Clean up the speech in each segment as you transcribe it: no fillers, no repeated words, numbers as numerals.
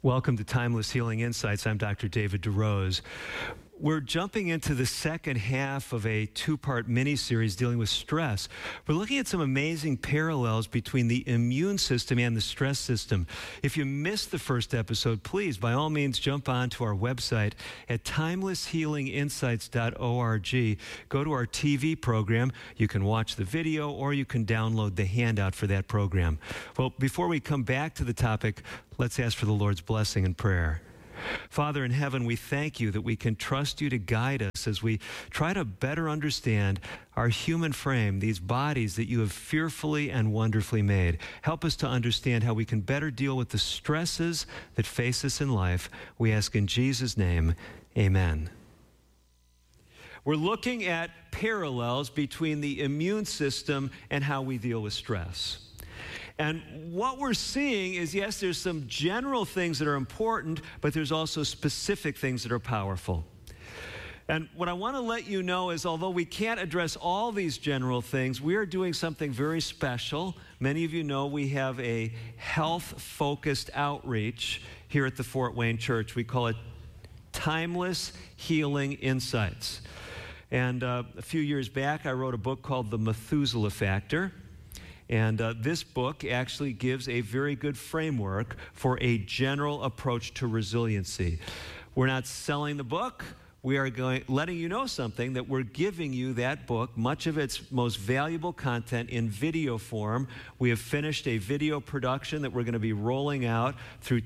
Welcome to Timeless Healing Insights. I'm Dr. David DeRose. We're jumping into the second half of a two-part mini-series dealing with stress. We're looking at some amazing parallels between the immune system and the stress system. If you missed the first episode, please, by all means, jump onto our website at timelesshealinginsights.org. Go to our TV program. You can watch the video or you can download the handout for that program. Well, before we come back to the topic, let's ask for the Lord's blessing and prayer. Father in heaven, we thank you that we can trust you to guide us as we try to better understand our human frame, these bodies that you have fearfully and wonderfully made. Help us to understand how we can better deal with the stresses that face us in life. We ask in Jesus' name, amen. We're looking at parallels between the immune system and how we deal with stress. And what we're seeing is, yes, there's some general things that are important, but there's also specific things that are powerful. And what I want to let you know is, although we can't address all these general things, we are doing something very special. Many of you know we have a health-focused outreach here at the Fort Wayne Church. We call it Timeless Healing Insights. And a few years back, I wrote a book called The Methuselah Factor. And this book actually gives a very good framework for a general approach to resiliency. We're not selling the book. We are letting you know something, that we're giving you that book, much of its most valuable content in video form. We have finished a video production that we're going to be rolling out through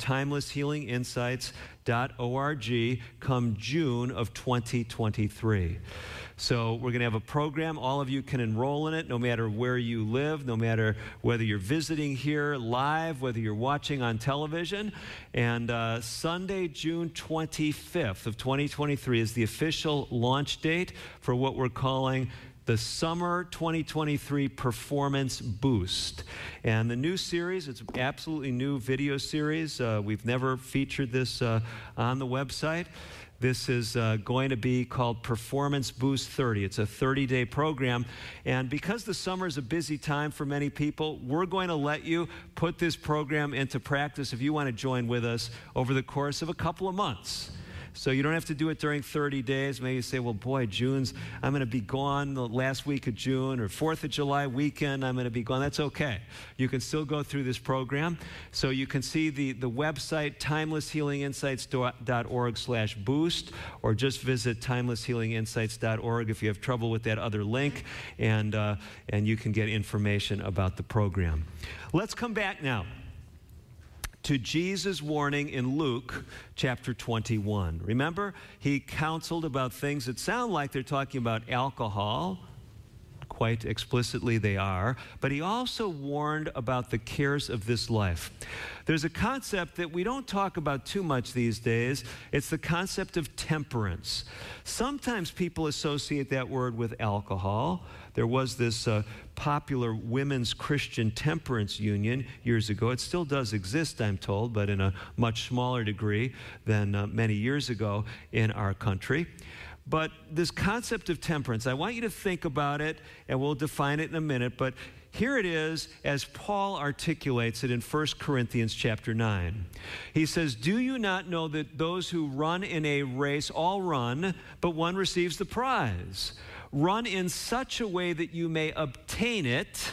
timelesshealinginsights.org come June of 2023. So we're going to have a program. All of you can enroll in it, no matter where you live, no matter whether you're visiting here live, whether you're watching on television. And Sunday, June 25th of 2023 is the official launch date for what we're calling the Summer 2023 Performance Boost. And the new series, it's an absolutely new video series. We've never featured this on the website. This is going to be called Performance Boost 30. It's a 30-day program. And because the summer is a busy time for many people, we're going to let you put this program into practice if you want to join with us over the course of a couple of months. So you don't have to do it during 30 days. Maybe you say, well, boy, I'm going to be gone the last week of June, or 4th of July weekend, I'm going to be gone. That's okay. You can still go through this program. So you can see the website, timelesshealinginsights.org/boost, or just visit timelesshealinginsights.org if you have trouble with that other link, and you can get information about the program. Let's come back now to Jesus' warning in Luke chapter 21. Remember, he counseled about things that sound like they're talking about alcohol. Quite explicitly they are. But he also warned about the cares of this life. There's a concept that we don't talk about too much these days. It's the concept of temperance. Sometimes people associate that word with alcohol. There was this popular women's Christian temperance union years ago. It still does exist, I'm told, but in a much smaller degree than many years ago in our country. But this concept of temperance, I want you to think about it, and we'll define it in a minute, but here it is as Paul articulates it in 1 Corinthians chapter 9. He says, "Do you not know that those who run in a race all run, but one receives the prize? Run in such a way that you may obtain it,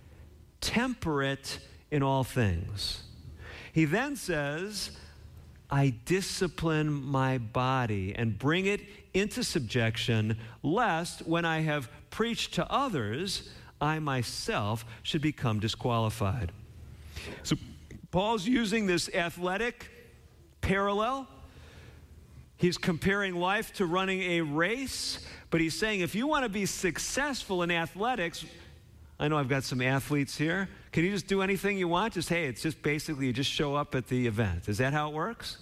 temperate in all things." He then says, "I discipline my body and bring it into subjection, lest when I have preached to others, I myself should become disqualified." So Paul's using this athletic parallel. He's comparing life to running a race, but he's saying if you want to be successful in athletics, I know I've got some athletes here. Can you just do anything you want? It's just basically you just show up at the event. Is that how it works?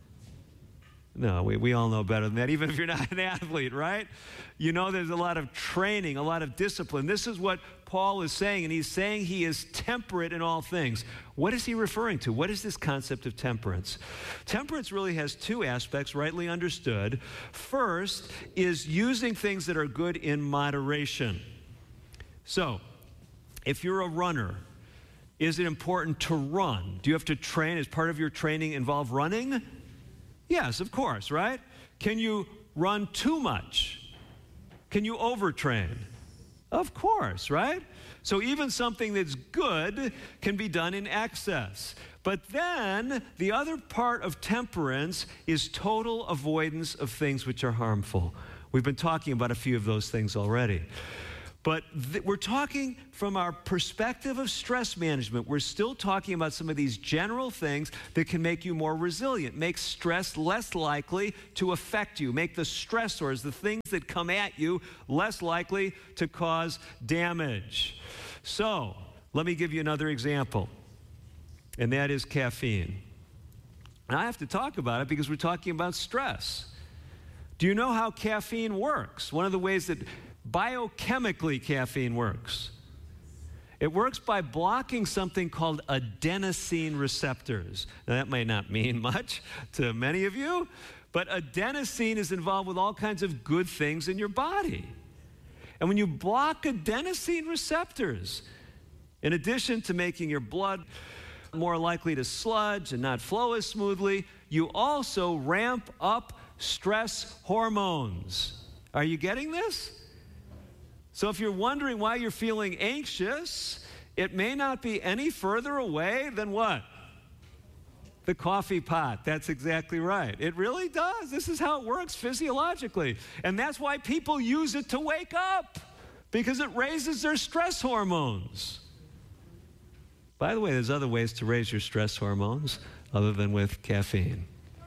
No, we all know better than that, even if you're not an athlete, right? You know there's a lot of training, a lot of discipline. This is what Paul is saying, and he's saying he is temperate in all things. What is he referring to? What is this concept of temperance? Temperance really has two aspects, rightly understood. First is using things that are good in moderation. So, if you're a runner, Is it important to run? Do you have to train? Is part of your training involve running? Yes, of course, right? Can you run too much? Can you overtrain? Of course, right? So even something that's good can be done in excess. But then the other part of temperance is total avoidance of things which are harmful. We've been talking about a few of those things already. But we're talking from our perspective of stress management. We're still talking about some of these general things that can make you more resilient, make stress less likely to affect you, make the stressors, the things that come at you, less likely to cause damage. So, let me give you another example, and that is caffeine. And I have to talk about it because we're talking about stress. Do you know how caffeine works? One of the ways that biochemically caffeine works. It works by blocking something called adenosine receptors. Now, that may not mean much to many of you, but adenosine is involved with all kinds of good things in your body. And when you block adenosine receptors, in addition to making your blood more likely to sludge and not flow as smoothly, you also ramp up stress hormones. Are you getting this? So if you're wondering why you're feeling anxious, it may not be any further away than what? The coffee pot. That's exactly right. It really does. This is how it works physiologically. And that's why people use it to wake up, because it raises their stress hormones. By the way, there's other ways to raise your stress hormones other than with caffeine.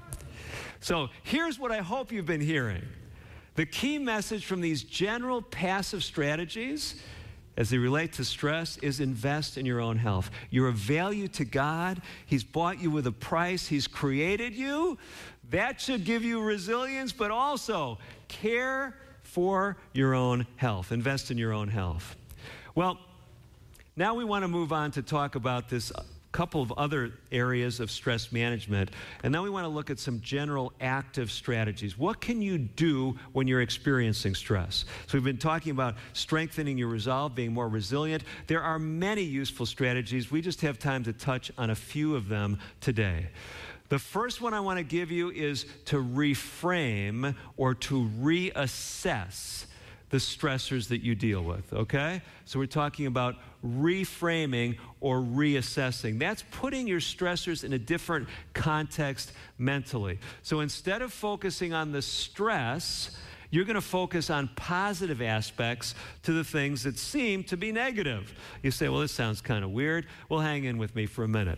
So here's what I hope you've been hearing. The key message from these general passive strategies as they relate to stress is invest in your own health. You're of value to God. He's bought you with a price. He's created you. That should give you resilience, but also care for your own health. Invest in your own health. Well, now we want to move on to talk about this couple of other areas of stress management, and then we want to look at some general active strategies. What can you do when you're experiencing stress? So we've been talking about strengthening your resolve, being more resilient. There are many useful strategies. We just have time to touch on a few of them today. The first one I want to give you is to reframe or to reassess the stressors that you deal with, okay? So we're talking about reframing or reassessing. That's putting your stressors in a different context mentally. So instead of focusing on the stress, you're going to focus on positive aspects to the things that seem to be negative. You say, well, this sounds kind of weird. Well, hang in with me for a minute.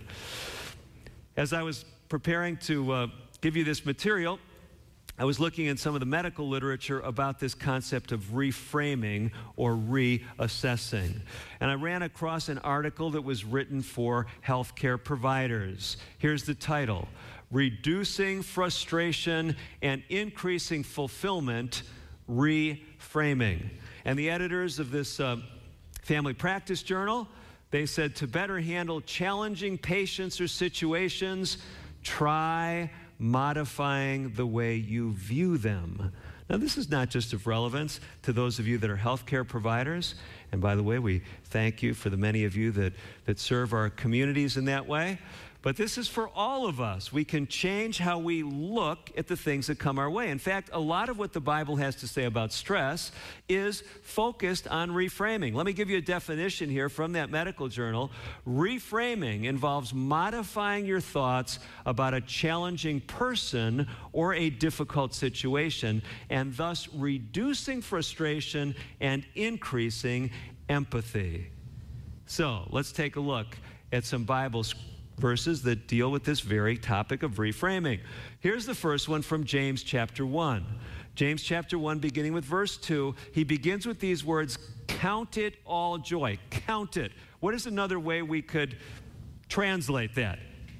As I was preparing to give you this material, I was looking in some of the medical literature about this concept of reframing or reassessing. And I ran across an article that was written for healthcare providers. Here's the title: Reducing Frustration and Increasing Fulfillment, Reframing. And the editors of this family practice journal, they said, to better handle challenging patients or situations, try modifying the way you view them. Now, this is not just of relevance to those of you that are healthcare providers. And by the way, we thank you for the many of you that serve our communities in that way. But this is for all of us. We can change how we look at the things that come our way. In fact, a lot of what the Bible has to say about stress is focused on reframing. Let me give you a definition here from that medical journal. Reframing involves modifying your thoughts about a challenging person or a difficult situation, and thus reducing frustration and increasing empathy. So let's take a look at some Bible verses that deal with this very topic of reframing. Here's the first one from James chapter 1. James chapter 1, beginning with verse 2, he begins with these words, count it all joy. Count it. What is another way we could translate that?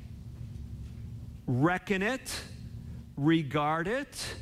Reckon it, regard it,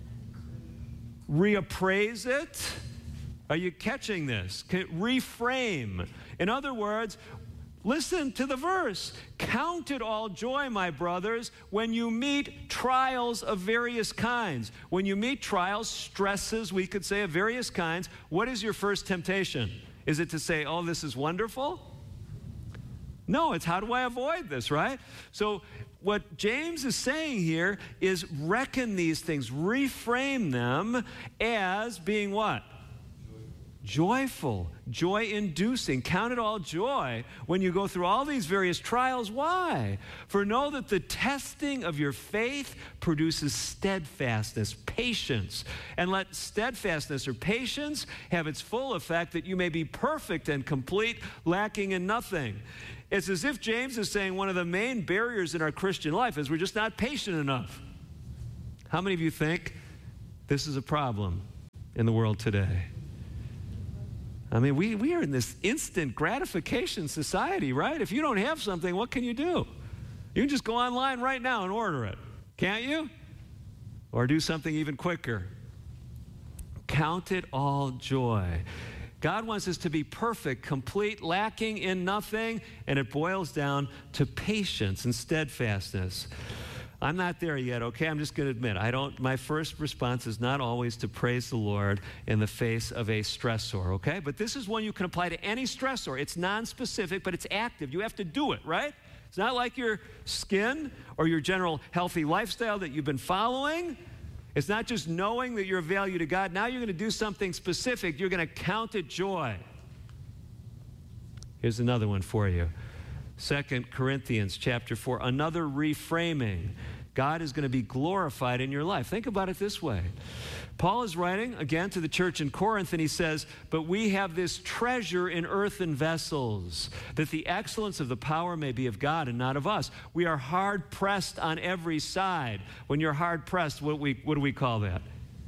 reappraise it. Are you catching this? Reframe. In other words, listen to the verse. Count it all joy, my brothers, when you meet trials of various kinds. When you meet trials, stresses, we could say, of various kinds, what is your first temptation? Is it to say, oh, this is wonderful? No, it's how do I avoid this, right? So what James is saying here is reckon these things, reframe them as being what? Joyful, joy-inducing. Count it all joy when you go through all these various trials. Why? For know that the testing of your faith produces steadfastness, patience. And let steadfastness or patience have its full effect, that you may be perfect and complete, lacking in nothing. It's as if James is saying one of the main barriers in our Christian life is we're just not patient enough. How many of you think this is a problem in the world today? I mean, we are in this instant gratification society, right? If you don't have something, what can you do? You can just go online right now and order it, can't you? Or do something even quicker. Count it all joy. God wants us to be perfect, complete, lacking in nothing, and it boils down to patience and steadfastness. I'm not there yet, okay? I'm just going to admit, my first response is not always to praise the Lord in the face of a stressor, okay? But this is one you can apply to any stressor. It's non-specific, but it's active. You have to do it, right? It's not like your skin or your general healthy lifestyle that you've been following. It's not just knowing that you're of value to God. Now you're going to do something specific. You're going to count it joy. Here's another one for you. 2 Corinthians chapter 4, another reframing. God is going to be glorified in your life. Think about it this way. Paul is writing, again, to the church in Corinth, and he says, but we have this treasure in earthen vessels, that the excellence of the power may be of God and not of us. We are hard-pressed on every side. When you're hard-pressed, what do we call that?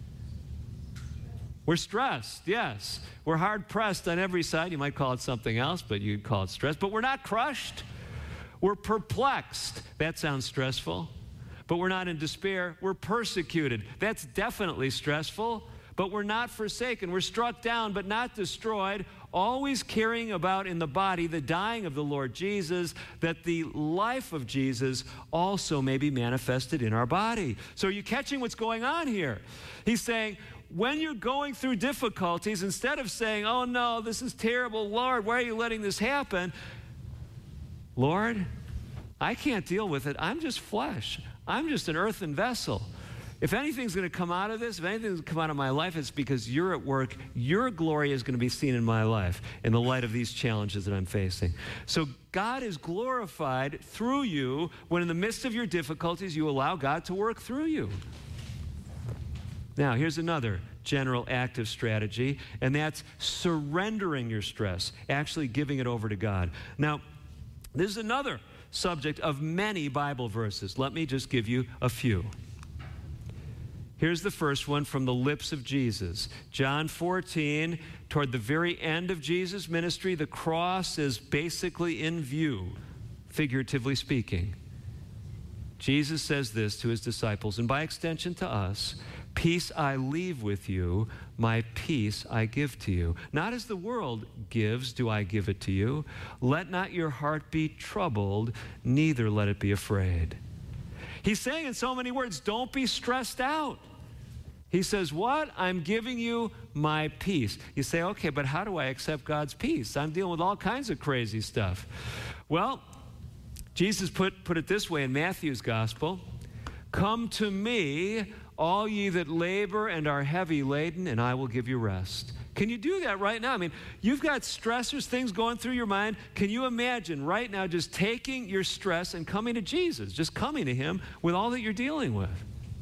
We're stressed, yes. We're hard-pressed on every side. You might call it something else, but you'd call it stress. But we're not crushed. We're perplexed. That sounds stressful. But we're not in despair. We're persecuted. That's definitely stressful. But we're not forsaken. We're struck down, but not destroyed, always carrying about in the body the dying of the Lord Jesus, that the life of Jesus also may be manifested in our body. So are you catching what's going on here? He's saying, when you're going through difficulties, instead of saying, oh no, this is terrible, Lord, why are you letting this happen? Lord, I can't deal with it. I'm just flesh. I'm just an earthen vessel. If anything's going to come out of this, if anything's going to come out of my life, it's because you're at work. Your glory is going to be seen in my life in the light of these challenges that I'm facing. So God is glorified through you when in the midst of your difficulties, you allow God to work through you. Now, here's another general active strategy, and that's surrendering your stress, actually giving it over to God. Now, this is another subject of many Bible verses. Let me just give you a few. Here's the first one from the lips of Jesus. John 14, toward the very end of Jesus' ministry, the cross is basically in view, figuratively speaking. Jesus says this to his disciples, and by extension to us, peace I leave with you, my peace I give to you. Not as the world gives do I give it to you. Let not your heart be troubled, neither let it be afraid. He's saying in so many words, don't be stressed out. He says, what? I'm giving you my peace. You say, okay, but how do I accept God's peace? I'm dealing with all kinds of crazy stuff. Well, Jesus put it this way in Matthew's gospel. Come to me, all ye that labor and are heavy laden, and I will give you rest. Can you do that right now? I mean, you've got stressors, things going through your mind. Can you imagine right now just taking your stress and coming to Jesus, just coming to him with all that you're dealing with?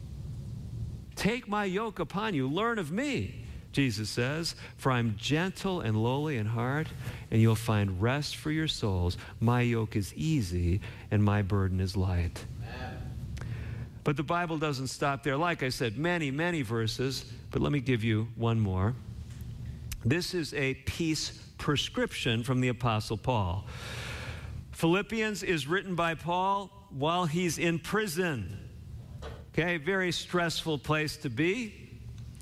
Take my yoke upon you. Learn of me, Jesus says, for I'm gentle and lowly in heart, and you'll find rest for your souls. My yoke is easy, and my burden is light. But the Bible doesn't stop there. Like I said, many, many verses, but let me give you one more. This is a peace prescription from the Apostle Paul. Philippians is written by Paul while he's in prison. Okay, very stressful place to be.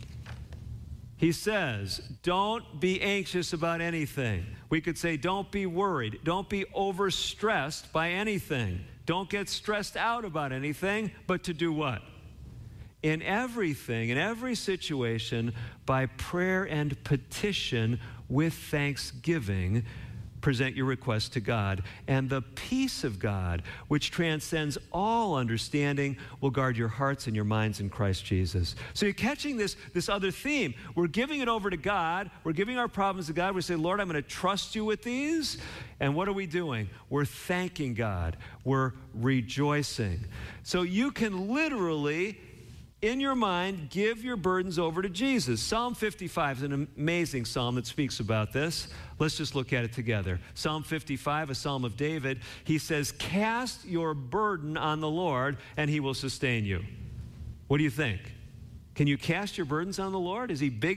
He says, don't be anxious about anything. We could say, don't be worried. Don't be overstressed by anything. Don't get stressed out about anything, but to do what? In everything, in every situation, by prayer and petition with thanksgiving, present your request to God. And the peace of God, which transcends all understanding, will guard your hearts and your minds in Christ Jesus. So you're catching this other theme. We're giving it over to God. We're giving our problems to God. We say, Lord, I'm going to trust you with these. And what are we doing? We're thanking God. We're rejoicing. So you can literally, in your mind, give your burdens over to Jesus. Psalm 55 is an amazing psalm that speaks about this. Let's just look at it together. Psalm 55, a psalm of David, he says, cast your burden on the Lord, and he will sustain you. What do you think? Can you cast your burdens on the Lord? Is he big